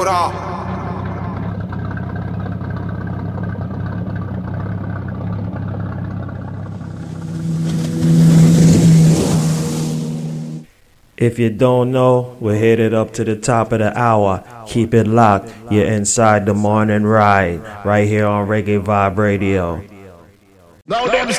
Ahora. If you don't know, we're headed up to the top of the hour. Keep it locked. You're inside the morning ride, right here on Reggae Vibe Radio. Now them